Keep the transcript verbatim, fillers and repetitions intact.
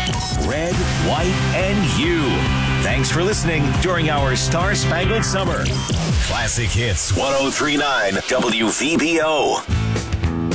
Red, white, and you. Thanks for listening during our Star-Spangled Summer. Classic Hits one oh three point nine W V B O.